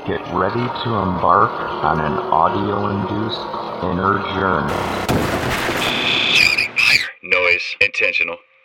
Get ready to embark on an audio-induced inner journey. Noise intentional.